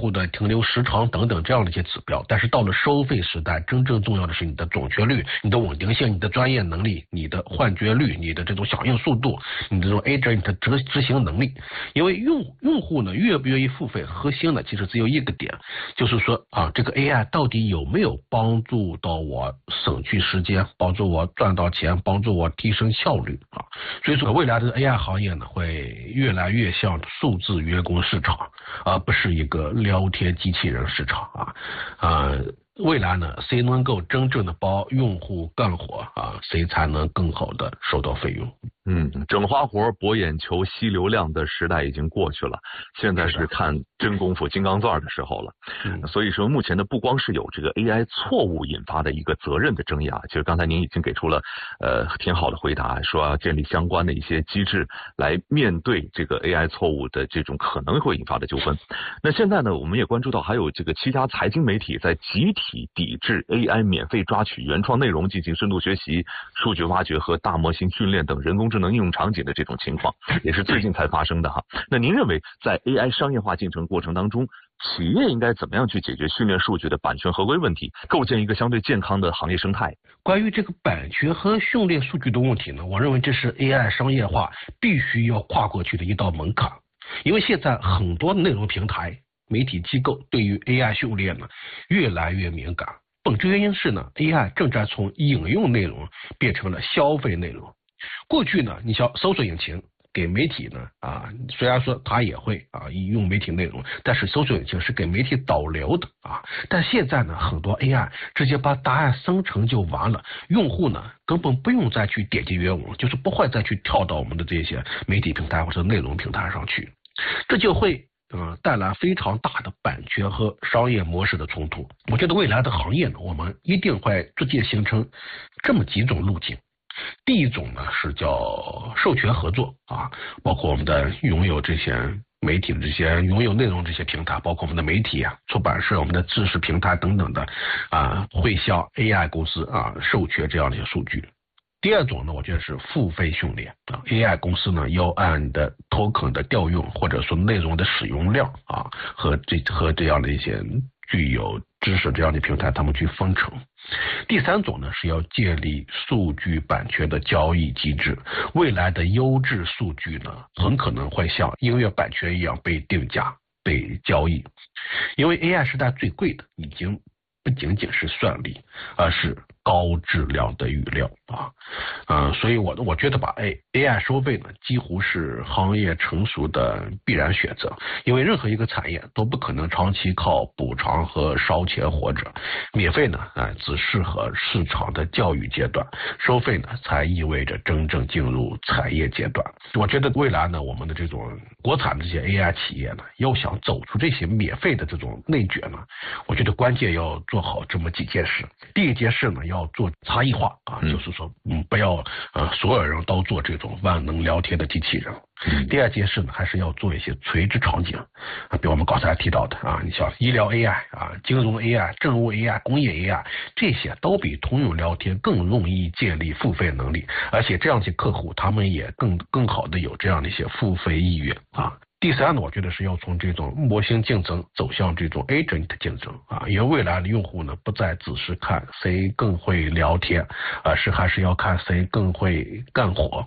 户的停留时长等等这样的一些指标。但是到了收费时代，真正重要的是你的准确率、你的稳定性、你的专业能力、你的换绝率、你的这种响应速度、你的这种 agent 执行能力。因为用户呢愿不愿意付费，核心呢其实只有一个点，就是说这个 AI 到底有没有帮助到我省去时间，帮助我赚到钱，帮助我提升效率所以说未来的 AI 行业呢会越来越像数字员工市场，而不是一个聊天机器人市场未来呢，谁能够真正的帮用户干活谁才能更好的收到费用。 整花活博眼球吸流量的时代已经过去了，现在是看真功夫金刚钻的时候了。所以说目前呢，不光是有这个 AI 错误引发的一个责任的争议其实刚才您已经给出了挺好的回答，说要建立相关的一些机制来面对这个 AI 错误的这种可能会引发的纠纷。那现在呢，我们也关注到还有这个7家财经媒体在集体抵制 AI 免费抓取原创内容进行深度学习、数据挖掘和大模型训练等人工智能应用场景的这种情况，也是最近才发生的那您认为在 AI 商业化进程过程当中，企业应该怎么样去解决训练数据的版权合规问题，构建一个相对健康的行业生态？ 关于这个版权和训练数据的问题呢，我认为这是 AI 商业化必须要跨过去的一道门槛。因为现在很多内容平台、媒体机构对于 AI 训练呢越来越敏感。本质原因是呢 AI 正在从引用内容变成了消费内容。过去呢，你像搜索引擎给媒体呢虽然说它也会引用媒体内容，但是搜索引擎是给媒体导流的但现在呢，很多 AI 直接把答案生成就完了，用户呢根本不用再去点击原文，就是不会再去跳到我们的这些媒体平台或者内容平台上去，这就会带来非常大的版权和商业模式的冲突。我觉得未来的行业呢，我们一定会逐渐形成这么几种路径。第一种呢是叫授权合作包括我们的拥有这些媒体的这些拥有内容这些平台，包括我们的媒体出版社、我们的知识平台等等的会向 AI 公司授权这样的一些数据。第二种呢，我觉得是付费训练AI 公司呢要按你的 token 的调用或者说内容的使用量和这样的一些具有知识这样的平台他们去分成。第三种呢是要建立数据版权的交易机制，未来的优质数据呢很可能会像音乐版权一样被定价、被交易。因为 AI 时代最贵的已经不仅仅是算力，而是高质量的语料所以我觉得吧AI 收费呢几乎是行业成熟的必然选择。因为任何一个产业都不可能长期靠补偿和烧钱活着，免费呢只适合市场的教育阶段，收费呢才意味着真正进入产业阶段。我觉得未来呢，我们的这种国产的这些 AI 企业呢，要想走出这些免费的这种内卷呢，我觉得关键要做好这么几件事。第一件事呢，要做差异化就是说不要所有人都做这种万能聊天的机器人。第二件事呢，还是要做一些垂直场景比如我们刚才提到的你像医疗 AI 金融 AI、政务 AI、工业 AI， 这些都比通用聊天更容易建立付费能力，而且这样一些客户他们也更好的有这样的一些付费意愿第三呢，我觉得是要从这种模型竞争走向这种 agent 竞争因为未来的用户呢，不再只是看谁更会聊天，而是还是要看谁更会干活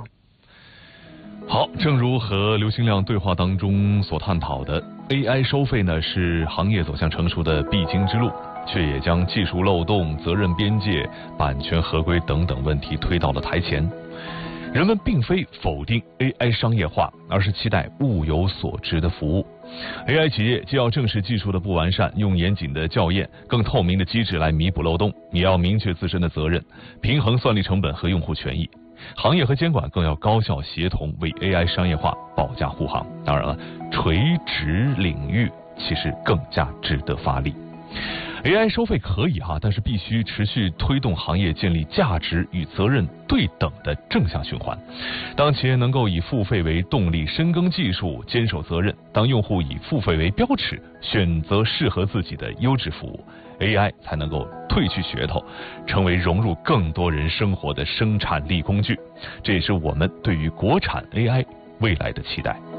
好，正如和刘兴亮对话当中所探讨的， AI 收费呢是行业走向成熟的必经之路，却也将技术漏洞、责任边界、版权合规等等问题推到了台前。人们并非否定 AI 商业化，而是期待物有所值的服务。AI 企业既要正视技术的不完善，用严谨的校验、更透明的机制来弥补漏洞，也要明确自身的责任，平衡算力成本和用户权益。行业和监管更要高效协同，为 AI 商业化保驾护航。当然了，垂直领域其实更加值得发力。AI 收费可以但是必须持续推动行业建立价值与责任对等的正向循环。当企业能够以付费为动力，深耕技术，坚守责任；当用户以付费为标尺，选择适合自己的优质服务， AI 才能够褪去噱头，成为融入更多人生活的生产力工具。这也是我们对于国产 AI 未来的期待。